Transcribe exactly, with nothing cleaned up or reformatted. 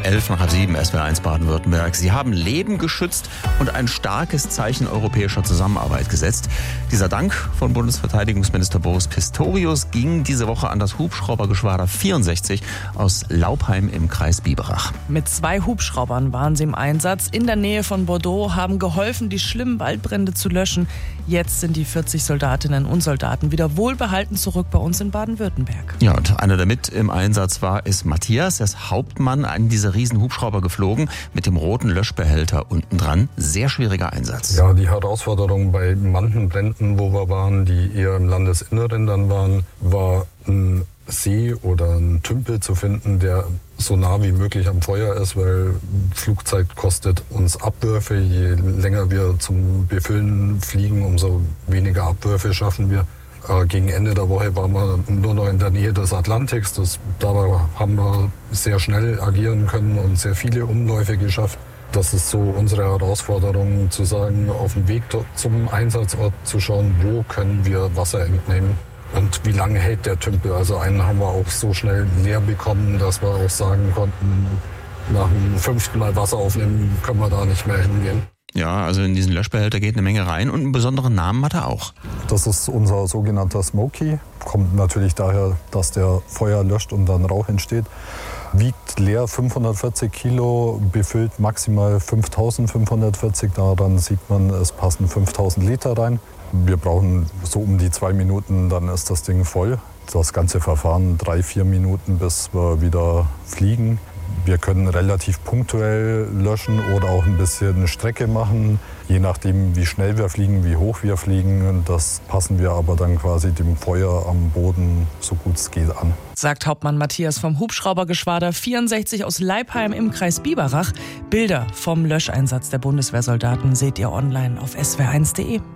elf nach halb sieben, S W R eins Baden-Württemberg. Sie haben Leben geschützt und ein starkes Zeichen europäischer Zusammenarbeit gesetzt. Dieser Dank von Bundesverteidigungsminister Boris Pistorius ging diese Woche an das Hubschraubergeschwader vierundsechzig aus Laupheim im Kreis Biberach. Mit zwei Hubschraubern waren sie im Einsatz in der Nähe von Bordeaux, haben geholfen, die schlimmen Waldbrände zu löschen. Jetzt sind die vierzig Soldatinnen und Soldaten wieder wohlbehalten zurück bei uns in Baden-Württemberg. Ja, und einer, der mit im Einsatz war, ist Matthias. Er ist Hauptmann an diese riesen Hubschrauber geflogen mit dem roten Löschbehälter unten dran. Sehr schwieriger Einsatz. Ja, die Herausforderung bei manchen Bränden, wo wir waren, die eher im Landesinneren dann waren, war ein See oder ein Tümpel zu finden, der so nah wie möglich am Feuer ist, weil Flugzeit kostet uns Abwürfe. Je länger wir zum Befüllen fliegen, umso weniger Abwürfe schaffen wir. Gegen Ende der Woche waren wir nur noch in der Nähe des Atlantiks. Das, dabei haben wir sehr schnell agieren können und sehr viele Umläufe geschafft. Das ist so unsere Herausforderung, zu sagen, auf dem Weg zum Einsatzort zu schauen, wo können wir Wasser entnehmen und wie lange hält der Tümpel. Also einen haben wir auch so schnell leer bekommen, dass wir auch sagen konnten, nach dem fünften Mal Wasser aufnehmen, können wir da nicht mehr hingehen. Ja, also in diesen Löschbehälter geht eine Menge rein und einen besonderen Namen hat er auch. Das ist unser sogenannter Smoky. Kommt natürlich daher, dass der Feuer löscht und dann Rauch entsteht. Wiegt leer fünfhundertvierzig Kilo, befüllt maximal fünftausendfünfhundertvierzig. Daran sieht man, es passen fünftausend Liter rein. Wir brauchen so um die zwei Minuten, dann ist das Ding voll. Das ganze Verfahren drei, vier Minuten, bis wir wieder fliegen. Wir können relativ punktuell löschen oder auch ein bisschen Strecke machen, je nachdem, wie schnell wir fliegen, wie hoch wir fliegen. Das passen wir aber dann quasi dem Feuer am Boden so gut es geht an. Sagt Hauptmann Matthias vom Hubschraubergeschwader vierundsechzig aus Laupheim im Kreis Biberach. Bilder vom Löscheinsatz der Bundeswehrsoldaten seht ihr online auf S W R eins punkt de.